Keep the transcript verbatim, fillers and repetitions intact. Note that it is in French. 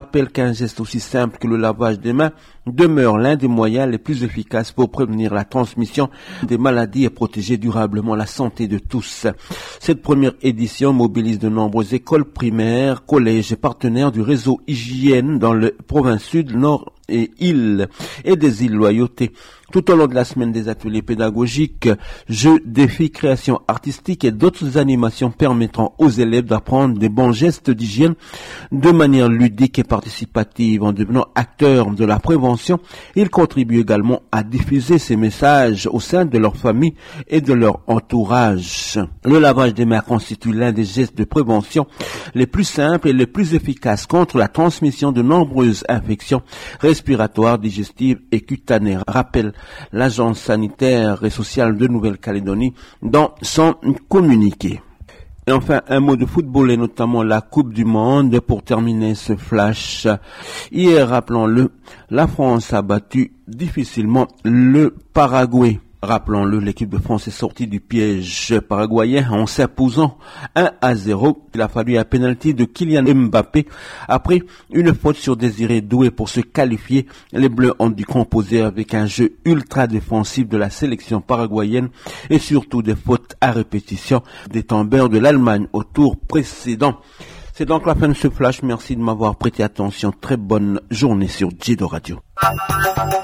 rappelle qu'un geste aussi simple que le lavage des mains demeure l'un des moyens les plus efficaces pour prévenir la transmission des maladies et protéger durablement la santé de tous. Cette première édition mobilise de nombreuses écoles primaires, collèges et partenaires du réseau Hygiène dans le province sud, nord et îles et des îles Loyauté. Tout au long de la semaine, des ateliers pédagogiques, jeux, défis, créations artistiques et d'autres animations permettront aux élèves d'apprendre des bons gestes d'hygiène de manière ludique et participative. En devenant acteurs de la prévention, ils contribuent également à diffuser ces messages au sein de leur famille et de leur entourage. Le lavage des mains constitue l'un des gestes de prévention les plus simples et les plus efficaces contre la transmission de nombreuses infections respiratoires, digestives et cutanées, rappelle l'Agence sanitaire et sociale de Nouvelle-Calédonie dans son communiqué. Et enfin, un mot de football et notamment la Coupe du Monde pour terminer ce flash. Hier, rappelons-le, la France a battu difficilement le Paraguay. Rappelons-le, l'équipe de France est sortie du piège paraguayen en s'imposant un à zéro. Il a fallu un penalty de Kylian Mbappé. Après une faute sur Désiré Doué pour se qualifier, les Bleus ont dû composer avec un jeu ultra défensif de la sélection paraguayenne et surtout des fautes à répétition des tombeurs de l'Allemagne au tour précédent. C'est donc la fin de ce flash. Merci de m'avoir prêté attention. Très bonne journée sur Djido Radio.